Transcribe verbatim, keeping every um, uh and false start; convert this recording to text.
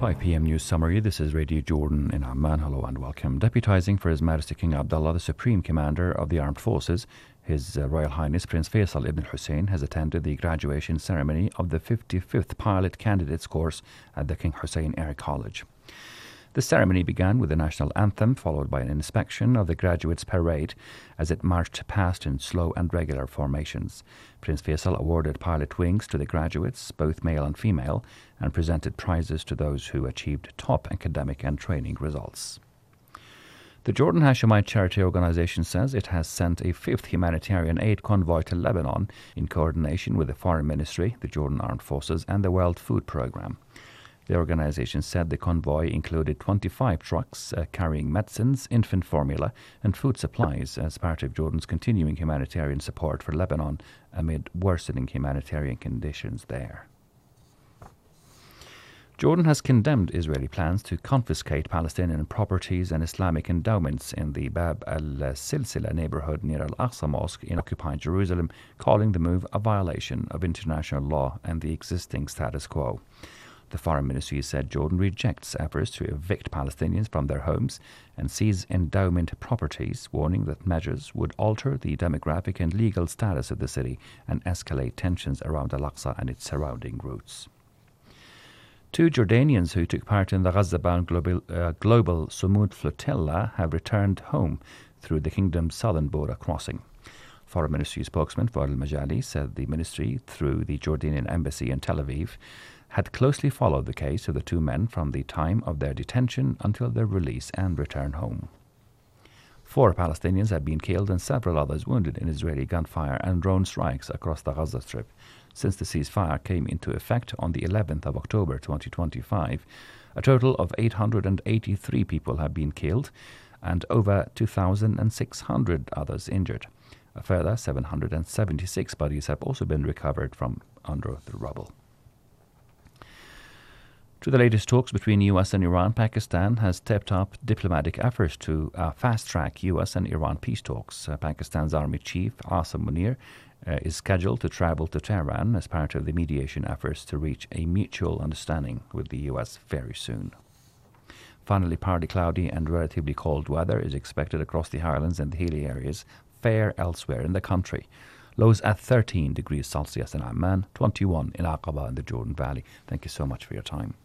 five p.m. news summary. This is Radio Jordan in Amman. Hello and welcome. Deputizing for His Majesty King Abdullah, the Supreme Commander of the Armed Forces, His uh, Royal Highness Prince Faisal Ibn Hussein has attended the graduation ceremony of the fifty-fifth Pilot Candidates course at the King Hussein Air College. The ceremony began with the national anthem, followed by an inspection of the graduates' parade as it marched past in slow and regular formations. Prince Faisal awarded pilot wings to the graduates, both male and female, and presented prizes to those who achieved top academic and training results. The Jordan Hashemite Charity Organization says it has sent a fifth humanitarian aid convoy to Lebanon in coordination with the Foreign Ministry, the Jordan Armed Forces, and the World Food Programme. The organization said the convoy included twenty-five trucks uh, carrying medicines, infant formula, and food supplies as part of Jordan's continuing humanitarian support for Lebanon amid worsening humanitarian conditions there. Jordan has condemned Israeli plans to confiscate Palestinian properties and Islamic endowments in the Bab al-Silsila neighborhood near Al-Aqsa Mosque in occupied Jerusalem, calling the move a violation of international law and the existing status quo. The Foreign Ministry said Jordan rejects efforts to evict Palestinians from their homes and seize endowment properties, warning that measures would alter the demographic and legal status of the city and escalate tensions around Al-Aqsa and its surrounding routes. Two Jordanians who took part in the Gaza-bound Global, uh, global Sumud Flotilla have returned home through the kingdom's southern border crossing. Foreign Ministry spokesman Fouad al-Majali said the ministry, through the Jordanian embassy in Tel Aviv, had closely followed the case of the two men from the time of their detention until their release and return home. Four Palestinians have been killed and several others wounded in Israeli gunfire and drone strikes across the Gaza Strip since the ceasefire came into effect on the eleventh of October twenty twenty-five. A total of eight hundred eighty-three people have been killed and over two thousand six hundred others injured. A further seven hundred seventy-six bodies have also been recovered from under the rubble. To the latest talks between U S and Iran, Pakistan has stepped up diplomatic efforts to uh, fast-track U S and Iran peace talks. Uh, Pakistan's Army Chief Asim Munir uh, is scheduled to travel to Tehran as part of the mediation efforts to reach a mutual understanding with the U S very soon. Finally, partly cloudy and relatively cold weather is expected across the Highlands and the hilly areas, fair elsewhere in the country. Lows at thirteen degrees Celsius in Amman, twenty-one in Aqaba and the Jordan Valley. Thank you so much for your time.